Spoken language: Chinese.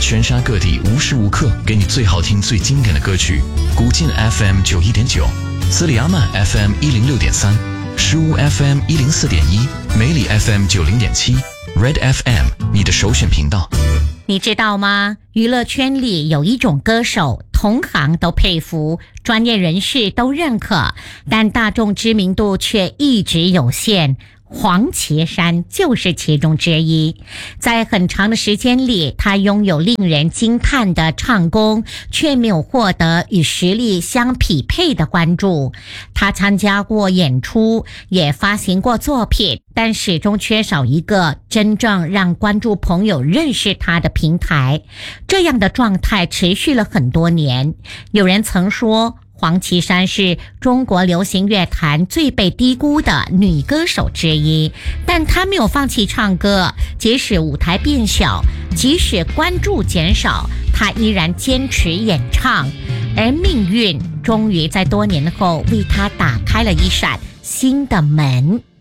全沙各地无时无刻给你最好听最经典的歌曲。古晋 FM 91.9，斯里阿曼 FM 106.3，石屋 FM 104.1，梅里 FM 90.7。Red FM， 你的首选频道。 你知道吗？娱乐圈里有一种歌手，同行都佩服，专业人士都认可，但大众知名度却一直有限。黄绮珊就是其中之一。在很长的时间里，她拥有令人惊叹的唱功，却没有获得与实力相匹配的关注。她参加过演出，也发行过作品，但始终缺少一个真正让观众朋友认识她的平台。这样的状态持续了很多年。有人曾说，黄绮珊是中国流行乐坛最被低估的女歌手之一，但她没有放弃唱歌，即使舞台变小，即使关注减少，她依然坚持演唱，而命运终于在多年后为她打开了一扇新的门。